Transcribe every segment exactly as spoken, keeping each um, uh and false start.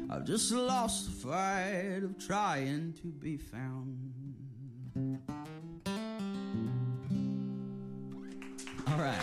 I've just lost the fight of trying to be found. All right.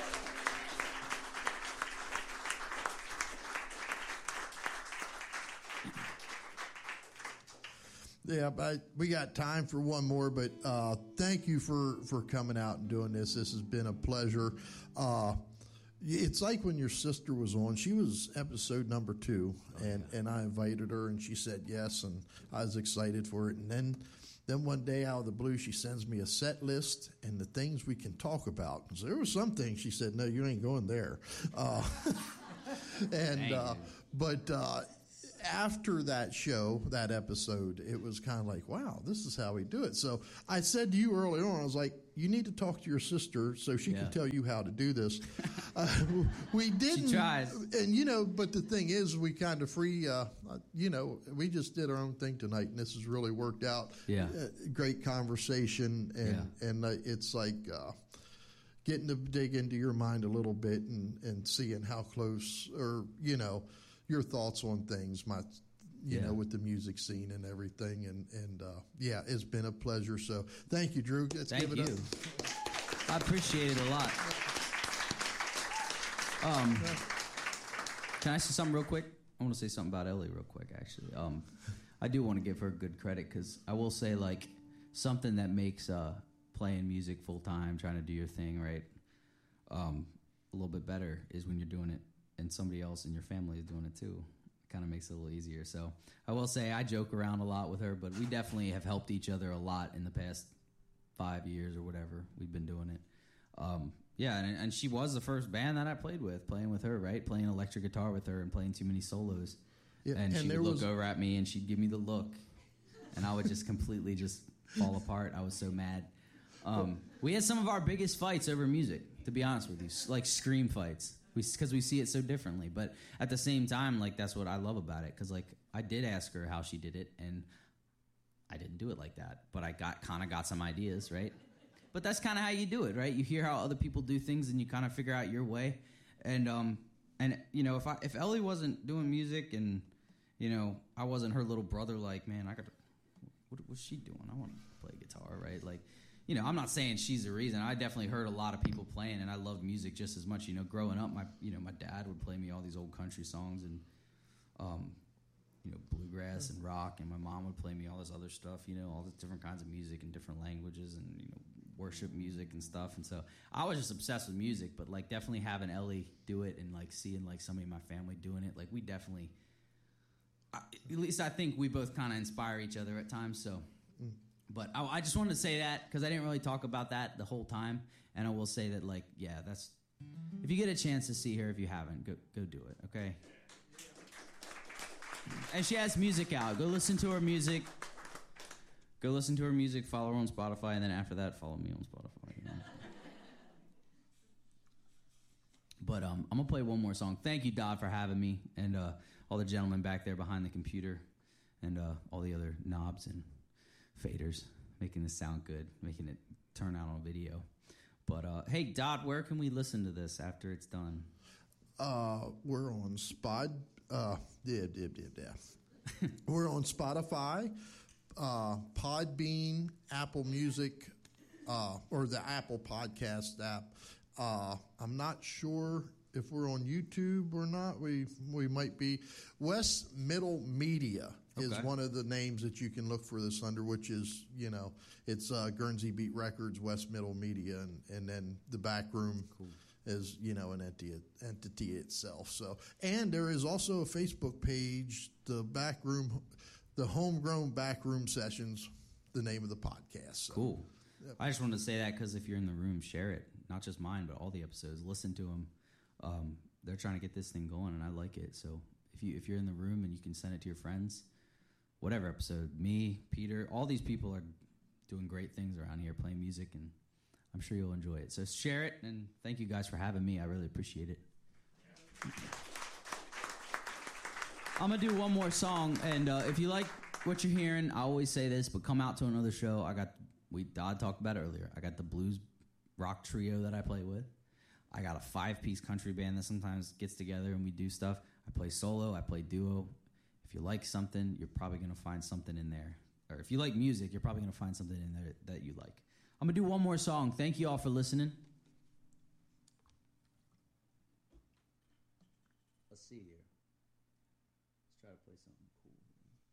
Yeah, but we got time for one more, but uh, thank you for, for coming out and doing this. This has been a pleasure. Uh, it's like when your sister was on. She was episode number two, and, Okay. and I invited her, and she said yes, and I was excited for it. And then, then one day out of the blue, she sends me a set list and the things we can talk about. So there were some things she said, no, you ain't going there. Uh, and uh, But... Uh, After that show, that episode, it was kind of like, wow, this is how we do it. So I said to you early on, I was like, you need to talk to your sister so she Yeah. can tell you how to do this. uh, we didn't. She tries. And, you know, but the thing is, we kind of free, uh, you know, we just did our own thing tonight, and this has really worked out. Yeah. Uh, great conversation, and, Yeah. and uh, it's like uh, getting to dig into your mind a little bit and, and seeing how close, or, you know, your thoughts on things, my, you Yeah. know, with the music scene and everything. And, and uh, yeah, it's been a pleasure. So thank you, Drew. Let's Thank give it you. up. I appreciate it a lot. Um, can I say something real quick? I want to say something about Ellie real quick, actually. Um, I do want to give her good credit, because I will say, like, something that makes uh, playing music full-time, trying to do your thing, right, um, a little bit better is when you're doing it and somebody else in your family is doing it too. It kind of makes it a little easier. So I will say I joke around a lot with her, but we definitely have helped each other a lot in the past five years or whatever we've been doing it. Um, yeah, and, and she was the first band that I played with, playing with her, right? Playing electric guitar with her and playing too many solos. Yeah, and, and she there would look was- over at me and she'd give me the look, and I would just completely just fall apart. I was so mad. Um, we had some of our biggest fights over music, to be honest with you, like scream fights. Because we, we see it so differently. But at the same time, like, that's what I love about it. Because, like, I did ask her how she did it, and I didn't do it like that. But I got kind of got some ideas, right? But that's kind of how you do it, right? You hear how other people do things, and you kind of figure out your way. And, um, and you know, if I if Ellie wasn't doing music and, you know, I wasn't her little brother, like, man, I got to, what, what's she doing? I want to play guitar, right? Like, you know, I'm not saying she's the reason. I definitely heard a lot of people playing, and I loved music just as much. You know, growing up, my you know my dad would play me all these old country songs and, um, you know, bluegrass and rock, and my mom would play me all this other stuff. You know, all the different kinds of music in different languages, and you know, worship music and stuff. And so I was just obsessed with music. But like, definitely having Ellie do it and like seeing like somebody in my family doing it, like we definitely, I, at least I think we both kind of inspire each other at times. So. Mm. But I, I just wanted to say that because I didn't really talk about that the whole time. And I will say that, like, yeah, that's... If you get a chance to see her, if you haven't, go go do it, okay? And she has music out. Go listen to her music. Go listen to her music, follow her on Spotify, and then after that, follow me on Spotify. You know? But um, I'm going to play one more song. Thank you, Dodd, for having me, and uh, all the gentlemen back there behind the computer, and uh, all the other knobs and... faders, making this sound good, making it turn out on video. But uh, hey, Dodd, where can we listen to this after it's done? Uh, we're on Spot. Uh, yeah, yeah, yeah, yeah. We're on Spotify, uh, Podbean, Apple Music, uh, or the Apple Podcast app. Uh, I'm not sure if we're on YouTube or not. We we might be. West Middle Media is Okay. one of the names that you can look for this under, which is, you know, it's uh, Guernsey Beat Records, West Middle Media, and, and then the back room cool. is, you know, an entity, entity itself. So, and there is also a Facebook page, the back room, the Homegrown Backroom Sessions, the name of the podcast. So, cool. Yep. I just wanted to say that because if you're in the room, share it. Not just mine, but all the episodes. Listen to them. Um, they're trying to get this thing going, and I like it. So if you if you're in the room and you can send it to your friends, whatever episode, me, Peter, all these people are doing great things around here, playing music, and I'm sure you'll enjoy it. So share it, and thank you guys for having me. I really appreciate it. I'm going to do one more song, and uh, if you like what you're hearing, I always say this, but come out to another show. I got, we Dodd talked about it earlier, I got the blues rock trio that I play with. I got a five-piece country band that sometimes gets together and we do stuff. I play solo, I play duo. If you like something, you're probably going to find something in there. Or if you like music, you're probably going to find something in there that you like. I'm going to do one more song. Thank you all for listening. Let's see here. Let's try to play something cool.